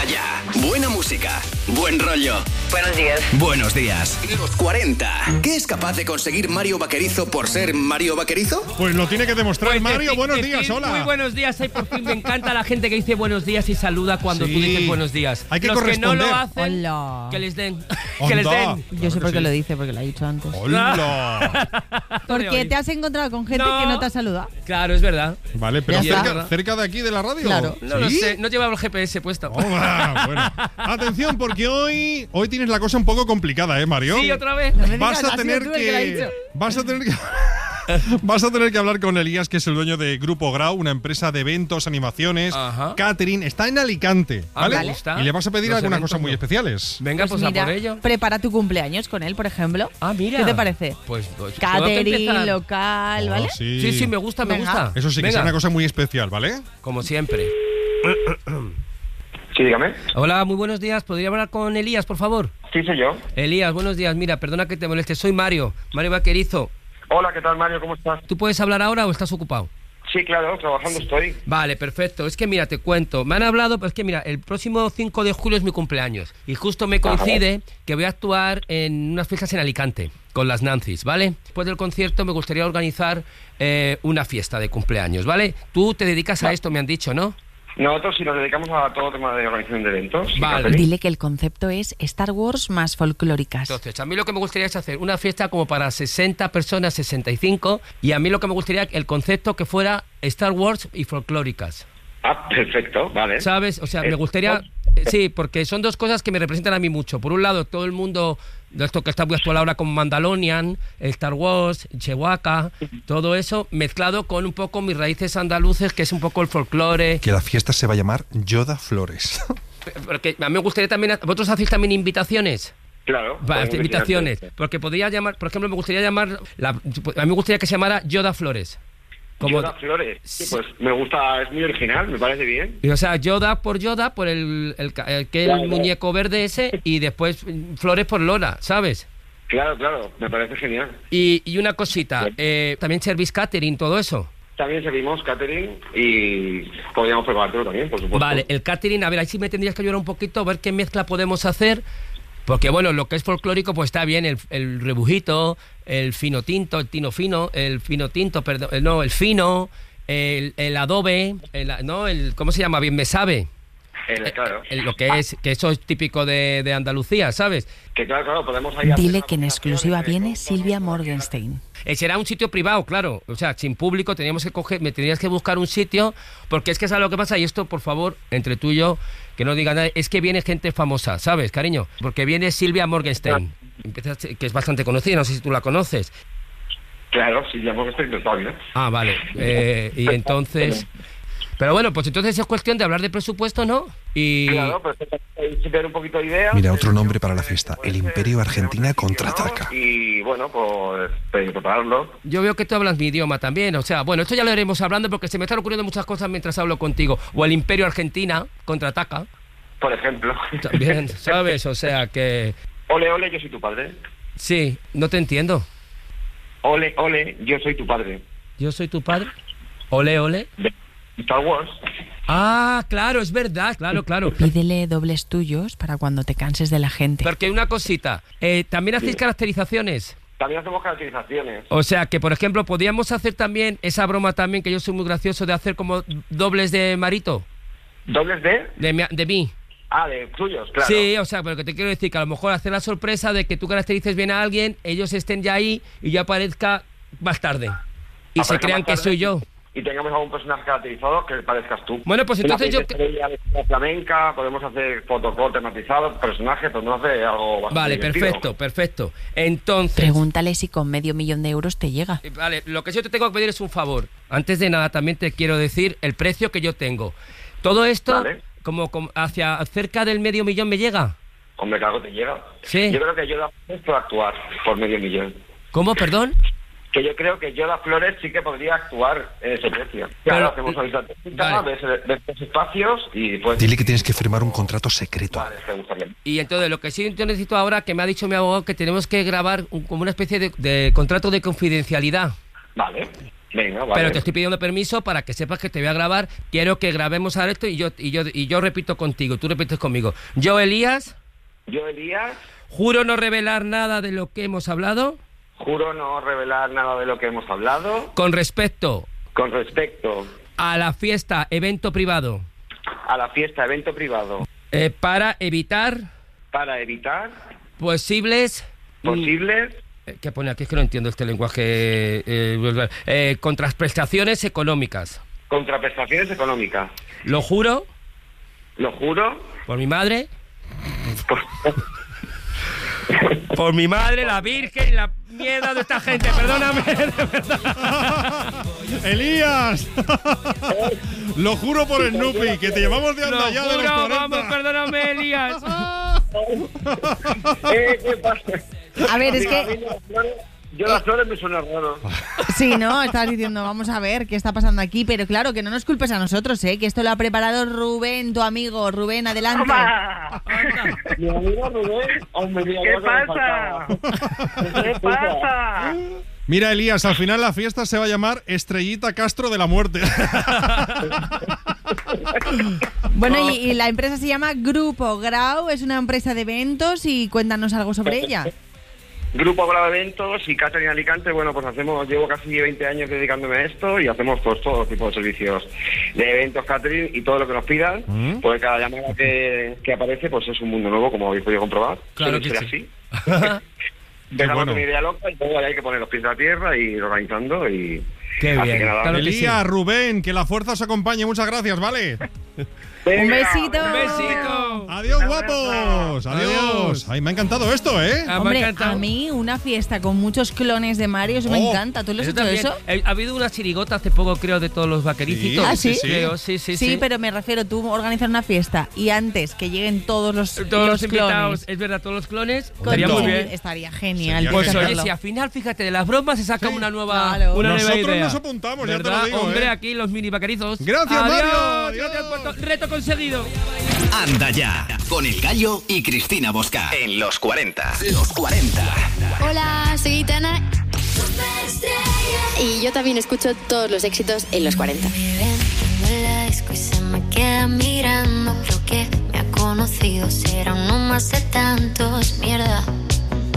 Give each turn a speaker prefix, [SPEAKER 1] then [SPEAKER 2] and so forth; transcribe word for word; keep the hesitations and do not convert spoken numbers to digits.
[SPEAKER 1] Vaya, buena música, buen rollo.
[SPEAKER 2] Buenos días.
[SPEAKER 1] Buenos días. Los cuarenta. ¿Qué es capaz de conseguir Mario Vaquerizo por ser Mario Vaquerizo?
[SPEAKER 3] Pues lo tiene que demostrar
[SPEAKER 4] Pues
[SPEAKER 3] Mario.
[SPEAKER 4] decir,
[SPEAKER 3] Buenos
[SPEAKER 4] decir
[SPEAKER 3] días, hola.
[SPEAKER 4] Muy buenos días. Ay, por fin me encanta la gente que dice buenos días y saluda cuando
[SPEAKER 3] Sí.
[SPEAKER 4] tú dices buenos días.
[SPEAKER 3] Hay que
[SPEAKER 4] Los que no
[SPEAKER 3] corresponder.
[SPEAKER 4] lo hacen,
[SPEAKER 5] Hola.
[SPEAKER 4] que les den.
[SPEAKER 3] Onda.
[SPEAKER 4] que les den.
[SPEAKER 3] Claro
[SPEAKER 5] Yo sé
[SPEAKER 3] que
[SPEAKER 5] por qué
[SPEAKER 3] sí.
[SPEAKER 5] lo dice, porque lo ha dicho antes.
[SPEAKER 3] ¡Hola!
[SPEAKER 5] Porque te has encontrado con gente
[SPEAKER 4] No.
[SPEAKER 5] que no te ha saludado.
[SPEAKER 4] Claro, es verdad.
[SPEAKER 3] Vale, pero
[SPEAKER 5] Ya
[SPEAKER 3] cerca,
[SPEAKER 5] está.
[SPEAKER 3] cerca de aquí de la radio.
[SPEAKER 5] Claro.
[SPEAKER 4] No lo
[SPEAKER 3] ¿Sí?
[SPEAKER 4] sé, no llevaba el G P S puesto.
[SPEAKER 3] Hola, bueno. Atención, porque hoy, hoy tienes la cosa un poco complicada, ¿eh, Mario?
[SPEAKER 4] Sí, otra vez.
[SPEAKER 5] No me
[SPEAKER 3] Vas
[SPEAKER 5] digas,
[SPEAKER 3] a
[SPEAKER 5] ha sido
[SPEAKER 3] tener
[SPEAKER 5] tú el que lo ha
[SPEAKER 3] que.
[SPEAKER 5] dicho.
[SPEAKER 3] Vas a tener que. Vas a tener que hablar con Elías, que es el dueño de Grupo Grau, una empresa de eventos, animaciones,
[SPEAKER 4] Ajá.
[SPEAKER 3] catering. Está en Alicante,
[SPEAKER 4] Ah,
[SPEAKER 3] ¿vale?
[SPEAKER 4] me gusta.
[SPEAKER 3] Y le vas a pedir
[SPEAKER 4] Los
[SPEAKER 3] algunas
[SPEAKER 4] eventos
[SPEAKER 3] cosas muy
[SPEAKER 4] no.
[SPEAKER 3] especiales.
[SPEAKER 4] Venga, pues,
[SPEAKER 5] mira,
[SPEAKER 4] a por ello.
[SPEAKER 5] prepara tu cumpleaños con él, por ejemplo.
[SPEAKER 4] Ah, mira.
[SPEAKER 5] ¿Qué te parece?
[SPEAKER 4] Pues, pues tengo que
[SPEAKER 5] Catering,
[SPEAKER 4] empezar.
[SPEAKER 5] local,
[SPEAKER 3] Oh,
[SPEAKER 5] ¿vale?
[SPEAKER 3] sí.
[SPEAKER 4] Sí, sí, me gusta, me
[SPEAKER 5] Venga.
[SPEAKER 4] gusta.
[SPEAKER 3] Eso sí, que
[SPEAKER 4] Venga,
[SPEAKER 3] sea una cosa muy especial, ¿vale?
[SPEAKER 4] como siempre.
[SPEAKER 6] Sí, dígame.
[SPEAKER 4] Hola, muy buenos días. ¿Podría hablar con Elías, por favor?
[SPEAKER 6] Sí, soy yo.
[SPEAKER 4] Elías, buenos días. Mira, perdona que te moleste. Soy Mario. Mario Vaquerizo.
[SPEAKER 6] Hola, ¿qué tal, Mario? ¿Cómo estás?
[SPEAKER 4] ¿Tú puedes hablar ahora o estás ocupado?
[SPEAKER 6] Sí, claro, trabajando estoy.
[SPEAKER 4] Vale, perfecto. Es que mira, te cuento. Me han hablado, pues es que mira, el próximo cinco de julio es mi cumpleaños. Y justo me coincide que voy a actuar en unas fiestas en Alicante con las Nancys, ¿vale? Después del concierto me gustaría organizar eh, una fiesta de cumpleaños, ¿vale? Tú te dedicas a esto, me han dicho, ¿no?
[SPEAKER 6] Nosotros sí nos dedicamos a todo tema de organización de eventos. y
[SPEAKER 4] Vale.
[SPEAKER 6] catering.
[SPEAKER 5] Dile que el concepto es Star Wars más folclóricas.
[SPEAKER 4] Entonces, a mí lo que me gustaría es hacer una fiesta como para sesenta personas, sesenta y cinco, y a mí lo que me gustaría, el concepto que fuera Star Wars y folclóricas.
[SPEAKER 6] Ah, perfecto, vale.
[SPEAKER 4] ¿Sabes? O sea,
[SPEAKER 6] Eh,
[SPEAKER 4] me gustaría... eh, Sí, porque son dos cosas que me representan a mí mucho. Por un lado, todo el mundo de esto que está muy actual ahora con Mandalorian, Star Wars, Chewbacca, todo eso mezclado con un poco mis raíces andaluces, que es un poco el folclore.
[SPEAKER 3] Que la fiesta se va a llamar Yoda Flores.
[SPEAKER 4] Porque a mí me gustaría también... ¿Vosotros hacéis también invitaciones?
[SPEAKER 6] Claro.
[SPEAKER 4] Vale,
[SPEAKER 6] podemos
[SPEAKER 4] invitaciones.
[SPEAKER 6] decir
[SPEAKER 4] Porque podría llamar... Por ejemplo, me gustaría llamar... La, a mí me gustaría que se llamara Yoda Flores. Como,
[SPEAKER 6] Yoda Flores. Sí, pues me gusta, es muy original, me parece bien.
[SPEAKER 4] Y, o sea, Yoda por Yoda, por el, el, ca- el que el
[SPEAKER 6] Claro.
[SPEAKER 4] muñeco verde ese, y después mm, Flores por Lola, ¿sabes?
[SPEAKER 6] Claro, claro, me parece genial.
[SPEAKER 4] Y, y una cosita, eh, también service catering, todo eso.
[SPEAKER 6] También servimos catering y podríamos preparártelo también, por supuesto.
[SPEAKER 4] Vale, el catering, a ver, ahí sí me tendrías que ayudar un poquito a ver qué mezcla podemos hacer. Porque, bueno, lo que es folclórico, pues está bien, el, el rebujito, el fino tinto, el tino fino, el fino tinto, perdón, eh, no, el fino, el, el adobe, el, no, el, ¿cómo se llama? Bien me sabe.
[SPEAKER 6] Eh, claro.
[SPEAKER 4] El- lo que es, que eso es típico de, de Andalucía, ¿sabes?
[SPEAKER 6] Que claro, claro, podemos ahí hacer
[SPEAKER 5] Dile
[SPEAKER 6] una
[SPEAKER 5] que en
[SPEAKER 6] combinación
[SPEAKER 5] exclusiva
[SPEAKER 6] entre
[SPEAKER 5] viene
[SPEAKER 6] todos,
[SPEAKER 5] Silvia
[SPEAKER 6] todos,
[SPEAKER 5] Morgenstein.
[SPEAKER 4] Eh, será un sitio privado, claro. O sea, sin público teníamos que coger, me tendrías que buscar un sitio, porque es que sabes lo que pasa, y esto, por favor, entre tú y yo, que no diga nada, es que viene gente famosa, ¿sabes, cariño? Porque viene Silvia Morgenstein, empieza a ser- que es bastante conocida, no sé si tú la conoces.
[SPEAKER 6] Claro, sí, ya hemos estoy bien.
[SPEAKER 4] Ah, vale. Eh, y entonces... Pero bueno, pues entonces es cuestión de hablar de presupuesto, ¿no? Y...
[SPEAKER 6] Claro, pero hay que ver un poquito de ideas.
[SPEAKER 3] Mira, otro nombre para la fiesta, el Imperio Argentina contraataca.
[SPEAKER 6] Y bueno, pues pues, prepararlo.
[SPEAKER 4] Yo veo que tú hablas mi idioma también, o sea, bueno, esto ya lo iremos hablando porque se me están ocurriendo muchas cosas mientras hablo contigo. O el Imperio Argentina contraataca,
[SPEAKER 6] Por ejemplo.
[SPEAKER 4] también, ¿sabes? O sea que...
[SPEAKER 6] Ole, ole, yo soy tu padre.
[SPEAKER 4] Sí, no te entiendo.
[SPEAKER 6] Ole, ole, yo soy tu padre.
[SPEAKER 4] ¿Yo soy tu padre? Ole, ole.
[SPEAKER 6] De Star Wars.
[SPEAKER 4] Ah, claro, es verdad, claro, claro.
[SPEAKER 5] Pídele dobles tuyos para cuando te canses de la gente.
[SPEAKER 4] Porque una cosita, eh, ¿también hacéis caracterizaciones?
[SPEAKER 6] También hacemos caracterizaciones.
[SPEAKER 4] O sea, que por ejemplo, podríamos hacer también esa broma también, que yo soy muy gracioso, de hacer como dobles de Marito,
[SPEAKER 6] ¿Dobles de?
[SPEAKER 4] de, mi- de mí.
[SPEAKER 6] Ah, de tuyos, claro.
[SPEAKER 4] Sí, o sea, pero que te quiero decir que a lo mejor hacer la sorpresa de que tú caracterices bien a alguien, ellos estén ya ahí y yo aparezca más tarde. Y se
[SPEAKER 6] Aparezca
[SPEAKER 4] crean
[SPEAKER 6] más
[SPEAKER 4] que
[SPEAKER 6] tarde.
[SPEAKER 4] soy yo.
[SPEAKER 6] Y tengamos algún personaje caracterizado que parezcas tú.
[SPEAKER 4] Bueno, pues
[SPEAKER 6] Una
[SPEAKER 4] entonces yo...
[SPEAKER 6] estrella de cine flamenca, podemos hacer protocolo tematizado, personajes, podemos hacer algo bastante
[SPEAKER 4] Vale,
[SPEAKER 6] divertido.
[SPEAKER 4] perfecto, perfecto. Entonces...
[SPEAKER 5] Pregúntale si con medio millón de euros te llega.
[SPEAKER 4] eh, Vale, lo que yo te tengo que pedir es un favor. Antes de nada, también te quiero decir el precio que yo tengo. Todo esto,
[SPEAKER 6] Vale.
[SPEAKER 4] como, como hacia cerca del medio millón me llega.
[SPEAKER 6] Hombre, claro, te llega.
[SPEAKER 4] Sí.
[SPEAKER 6] Yo creo que Yoda Flores puede actuar por medio millón.
[SPEAKER 4] ¿Cómo, perdón?
[SPEAKER 6] Que yo creo que Yoda Flores sí que podría actuar en ese precio.
[SPEAKER 4] Pero-
[SPEAKER 6] Claro, hacemos una visita técnica,
[SPEAKER 4] Vale.
[SPEAKER 6] ves, ves los espacios y pues...
[SPEAKER 3] Dile que tienes que firmar un contrato secreto.
[SPEAKER 6] Vale, te gustaría.
[SPEAKER 4] Y entonces lo que sí yo necesito ahora, que me ha dicho mi abogado, que tenemos que grabar un- como una especie de, de contrato de confidencialidad.
[SPEAKER 6] Vale. Venga, vale.
[SPEAKER 4] Pero te estoy pidiendo permiso para que sepas que te voy a grabar. Quiero que grabemos ahora esto y yo, y yo, y yo repito contigo, tú repites conmigo. Yo, Elías.
[SPEAKER 6] Yo, Elías.
[SPEAKER 4] Juro no revelar nada de lo que hemos hablado.
[SPEAKER 6] Juro no revelar nada de lo que hemos hablado.
[SPEAKER 4] Con respecto.
[SPEAKER 6] Con respecto.
[SPEAKER 4] A la fiesta, evento privado.
[SPEAKER 6] A la fiesta, evento privado.
[SPEAKER 4] Eh, para evitar.
[SPEAKER 6] Para evitar.
[SPEAKER 4] Posibles.
[SPEAKER 6] Posibles.
[SPEAKER 4] ¿Qué pone aquí? Es que no entiendo este lenguaje. Eh, eh, contraprestaciones económicas.
[SPEAKER 6] Contraprestaciones económicas.
[SPEAKER 4] Lo juro.
[SPEAKER 6] Lo juro.
[SPEAKER 4] Por mi madre. Por mi madre, la Virgen y la mierda de esta gente. Perdóname, de verdad.
[SPEAKER 3] ¡Elías! Lo juro por el Snoopy, que te llevamos de anda ya de los cuarenta.
[SPEAKER 4] Vamos, perdóname, Elías.
[SPEAKER 6] eh, ¿Qué pasa?
[SPEAKER 5] A ver, es que...
[SPEAKER 6] Yo las flores me suena raro.
[SPEAKER 5] Sí, ¿no? Estabas diciendo, vamos a ver qué está pasando aquí, pero claro, que no nos culpes a nosotros, ¿eh? Que esto lo ha preparado Rubén, tu amigo. Rubén, adelante.
[SPEAKER 6] Mi amigo Rubén, hombre, mira,
[SPEAKER 2] ¿Qué pasa? ¿Qué pasa?
[SPEAKER 3] Mira, Elías, al final la fiesta se va a llamar Estrellita Castro de la Muerte.
[SPEAKER 5] Bueno, y, y la empresa se llama Grupo Grau, es una empresa de eventos y cuéntanos algo sobre ella.
[SPEAKER 6] Grupo Grau Eventos y Catering Alicante, bueno, pues hacemos, llevo casi veinte años dedicándome a esto y hacemos pues todo tipo de servicios de eventos, catering y todo lo que nos pidan, mm. Pues cada llamada que, que aparece pues es un mundo nuevo, como habéis podido comprobar.
[SPEAKER 4] Claro que sí.
[SPEAKER 6] Así. Dejamos bueno. Una idea loca y luego hay que poner los pies en la tierra y ir organizando y...
[SPEAKER 4] Qué bien. Que nada,
[SPEAKER 3] claro que Elías, sí. Rubén, que la fuerza os acompañe, muchas gracias, ¿vale?
[SPEAKER 5] Venga, un besito.
[SPEAKER 4] Un besito.
[SPEAKER 3] Adiós, guapos. Adiós. Adiós. Ay, me ha encantado esto, ¿eh?
[SPEAKER 5] Ah, Hombre, a mí una fiesta con muchos clones de Mario, eso oh, me encanta. ¿Tú lo has hecho también. Eso?
[SPEAKER 4] Ha habido una chirigota hace poco, creo, de todos los vaquericitos.
[SPEAKER 5] ¿Ah, sí?
[SPEAKER 4] Sí, creo, sí, sí,
[SPEAKER 5] sí.
[SPEAKER 4] Sí,
[SPEAKER 5] pero me refiero, tú organizar una fiesta y antes que lleguen todos los,
[SPEAKER 4] todos
[SPEAKER 5] los,
[SPEAKER 4] los invitados,
[SPEAKER 5] clones.
[SPEAKER 4] Es verdad, todos los clones.
[SPEAKER 5] Estaría
[SPEAKER 4] muy bien.
[SPEAKER 5] Estaría genial.
[SPEAKER 3] Sería
[SPEAKER 4] Pues
[SPEAKER 3] genial.
[SPEAKER 4] oye, si al final, fíjate, de las bromas se saca sí. una nueva,
[SPEAKER 5] claro.
[SPEAKER 4] una
[SPEAKER 3] Nosotros
[SPEAKER 4] nueva idea.
[SPEAKER 3] nos apuntamos, ya
[SPEAKER 4] ¿verdad?
[SPEAKER 3] te lo digo,
[SPEAKER 4] Hombre,
[SPEAKER 3] ¿eh?
[SPEAKER 4] aquí los mini vaquerizos.
[SPEAKER 3] Gracias,
[SPEAKER 4] Adiós.
[SPEAKER 3] Mario.
[SPEAKER 4] Gracias por todo. Reto conseguido.
[SPEAKER 1] Anda ya, con El Gallo y Cristina Bosca. En los cuarenta. Los cuarenta.
[SPEAKER 7] Hola, soy Tana. Y yo también escucho todos los éxitos en los cuarenta. Se me queda mirando, creo que me ha conocido. Será uno más de tantos, mierda.